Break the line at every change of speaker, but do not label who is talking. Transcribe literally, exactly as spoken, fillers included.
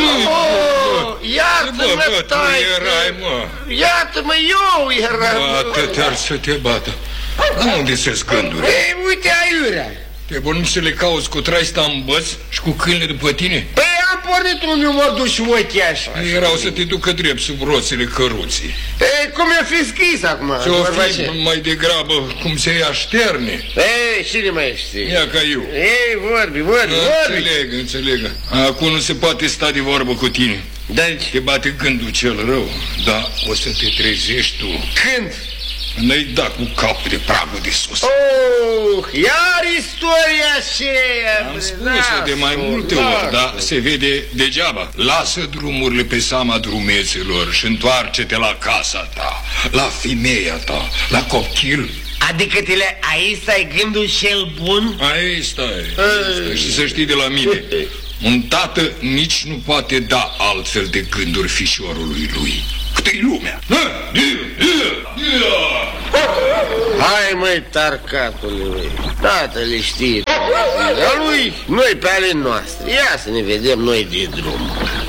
Iartă-mă, taică! Iartă-mă, eu eram!
Atât să te bată. Unde se-s gânduri?
Ei, uite aiurea!
Te bun să le cauți cu traista în băț și cu câinele după tine?
Păi am pornit unde mă duci ochii așa.
Erau să te ducă drept sub roțile căruții.
Ei, cum i-a fi scris acum?
Ce-o fi mai degrabă cum se ia șterne.
Ei, cine mai știe?
Ia ca eu.
Ei, vorbi, vorbi, vorbi.
Înțeleg, înțeleg. Acum nu se poate sta de vorbă cu tine.
Deci?
Te bate gândul cel rău, dar o să te trezești tu.
Când?
N-ai dat cu capul de pragul de sus.
Oh, iar istoria aceea.
Am spus-o de mai multe ori, dar se vede degeaba. Lasă drumurile pe seama drumeților și întoarce-te la casa ta, la femeia ta, la copil.
Adică tine, aici stai gândul cel bun?
Aici stai, aici stai. Și să știi de la mine, un tată nici nu poate da altfel de gânduri fișorului lui. Cât-i lumea?
Hai, măi, tarcatule, măi. Tatăl știe. Dar lui, noi pe ale noastre. Ia să ne vedem noi de drum.